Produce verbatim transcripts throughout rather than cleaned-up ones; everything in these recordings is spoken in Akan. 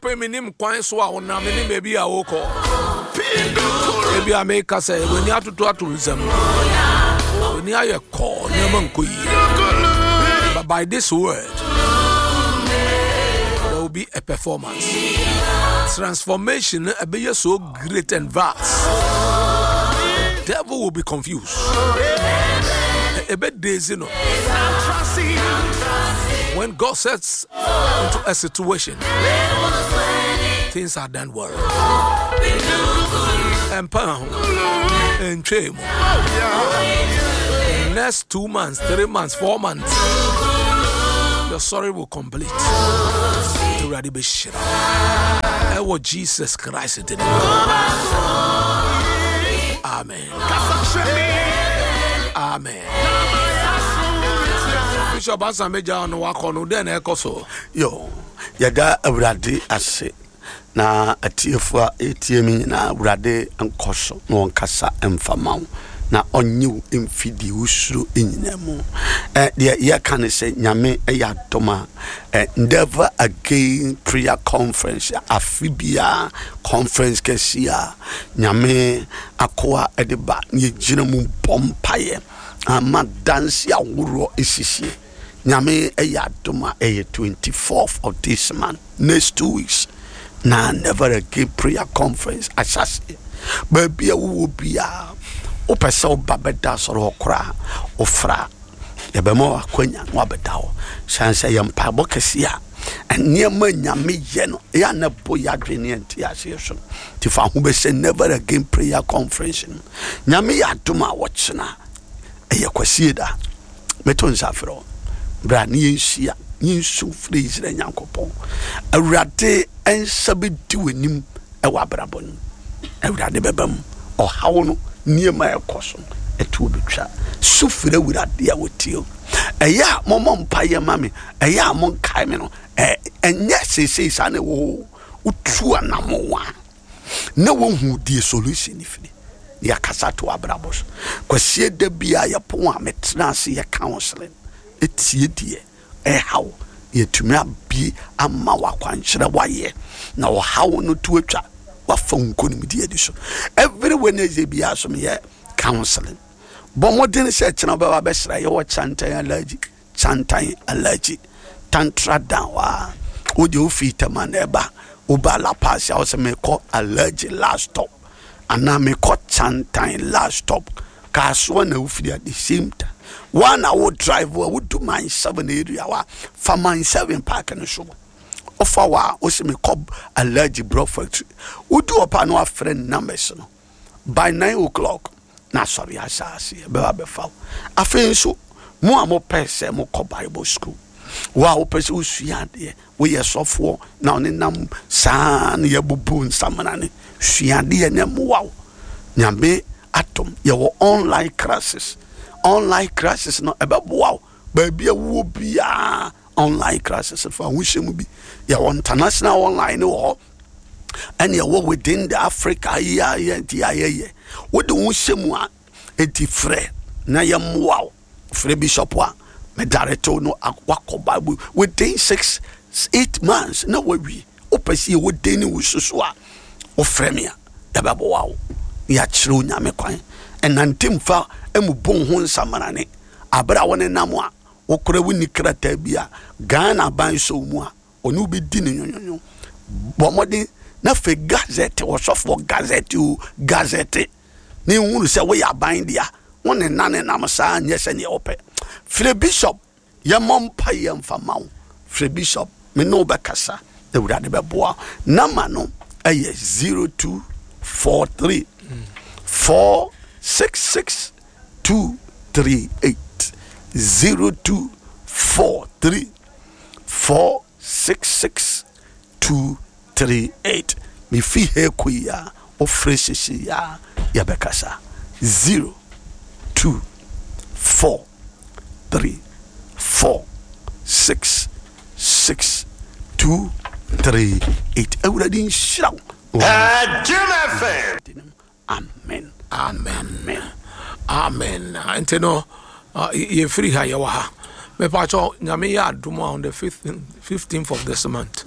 pay minim kwan so a wona minim maybe a woko. Maybe I make us say when you have to do tourism. When you are a call, but by this word, there will be a performance. Transformation will be so great and vast. Devil will be confused. A bit days, you know. When God sets into a situation, things are done well. And pound and shame. Next two months, three months, four months, your story will complete. To ready be shit. And what Jesus Christ did. Amen. Amen. Bishop Asa Meja on Wakono, then echo so. Yo, Yada Abrade Ase. Na atiefo etiemi na Abrade Ankoso, no Nkasa Emfamau. Na onyu mfidi usuru enyinamu eh de ye kan say nyame eya doma eh Never Again prayer conference afibia conference kesia nyame akoa edeba ne ginamu bompaye ama dance awuro esisi nyame eya doma eh twenty-fourth of this month next two weeks na Never Again prayer conference asase baby wo bia o pesa o babeda soro okra ofra yebemo akwanya no abeda ho sanse yempa bokesia eniema nyame ye no ya na boya dwene enti ase so ti fa ho be se Never Again prayer conference nyame ya doma wochena eye kwasie da meton safro bra ne yensia yinsu fre Israel nyankopon awurade ensabedi wanim e wa brabon awurade bebam o hawo no niema ekoso etu betwa sufire wurade a wotio eya momom paye mame eya mon kai me no eh enye sese sa ne wo utu anamowa na wo hu die solution ifini ya kasa to abrabos kwasie da bia ye pon a metra se ye counseling etie die eh hawo ye tumi abi ama wakwankyere waye na wo hawo no tu atwa wafonko ni di ediso every Wednesday be aso me counseling but modern say chena ba ba sra ye wo chantan allergy chantan allergy tantra down wa o de ofita man eba o ba la pass ya so me call allergy last stop ana me call chantan last stop ka so na ofidi at the same time one I would drive we would do mine seven area wa for mine seven park and so offer wa o se me cob allergy bro factory we do up no friend numbers no by nine o'clock na sorry asase be ba be fa afen so mo amo pese mo ko Bible school wa o pese usua de we ye sofo na oni nam san ye bubu nsamana ne sua de ne mo wa nyame atom ye wo online classes online classes no ebe bo ba bia wo bia online classes for wishemu bi ya international online wo and ya wo within the Africa ya ya dia ye wo de wishemu a enti frɛ na ya mwa frɛ bishop wa me director no akwa Bible within six eight months na we opasi wo de ni wususu a wo frɛ me ya ba bo wa ya kyerɛ nyame kwan enantimfa emu bon ho nsamarane abra woni namwa okura woni krata bia Ghana ban so mu a onu bi di ne nyonyonyo bomodi na fe gazette wo sofo gazette u gazette ni hunu se we ya ban dia woni nane namsa nyese ne ope Free Bishop ya mompa ye mfamawo Free Bishop me no be kasa e wurade be boa nama no eye zero two four three four six six two three eight zero two four three four six six two three eight. Mi fi he kuya o fresh ya ya bekasa zero two four three four six six two three eight. Everybody shout. Amen. Amen. Amen. And no, you free here. You are. Me pacho nyame ya aduma on the fifteenth of this month.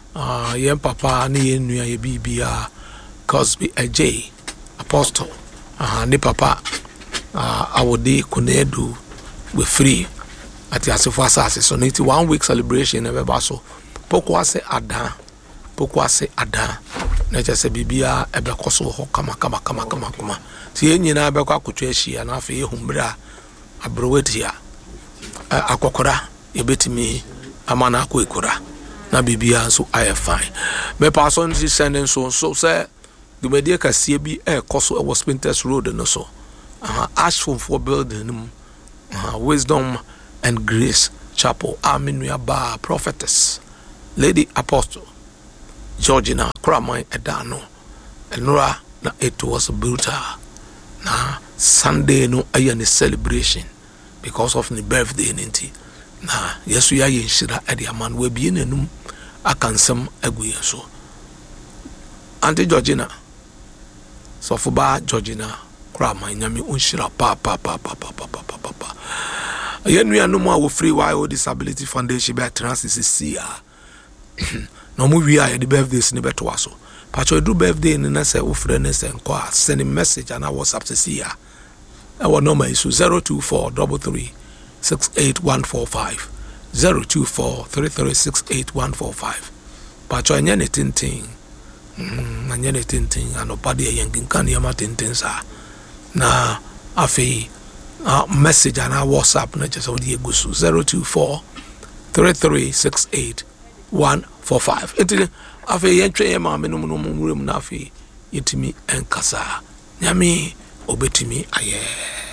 uh, yen papa ne yen nua ye bibia Cosby J Apostle uh, ne papa uh, awode Kunedu we free at Yasifo Asase so niti one week celebration e beba so pokwa se adan pokwa se adan na je se bibia e be koso ho kama kama kama kama kama ti enyina be kwa akotwa ahia na afa ehumbra abrowetia akokora ebetimi amana akoekora na bibia so aye fine me person si sending so so say the media kasie bi e koso e was Spinters Road no so uh, Ashford for building uh, Wisdom and Grace Chapel Aminua Ba Prophetess Lady Apostle Georgina Kramai Edano Enora na it was brutal na Sunday no ayani celebration because of the birthday ninti na yesu ya yenshira ade aman we bi nenum akansam aguye so Auntie Georgina so for ba Georgina Kramai nyame onshira pa pa pa pa pa pa pa pa pa yenu anu mo a free why disability foundation be transit sia no mu wi a the birthdays ni beto aso pacho do birthday ni na say wo frɛ ne say nko a send message and WhatsApp to sia our number is zero two four three three six eight one four five zero two four three three six eight one four five pacho anya ne tintin mm anya ne tintin anopade yengin kan yama tintin sa na afi Uh, message and our WhatsApp na just odi egusu zero two four three three six eight one four five. Enti afi yentwe yema me no no mu na afi yetimi enkasa nyame obetimi aye.